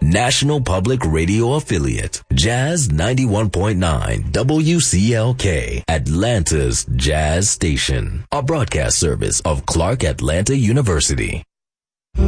National Public Radio Affiliate, Jazz 91.9 WCLK, Atlanta's Jazz Station, a broadcast service of Clark Atlanta University.